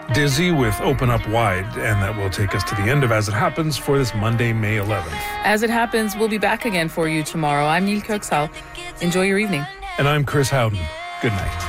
Dizzy with Open Up Wide, and that will take us to the end of As It Happens for this Monday, May 11th. As It Happens, we'll be back again for you tomorrow. I'm Neil Kirksall. Enjoy your evening. And I'm Chris Howden. Good night.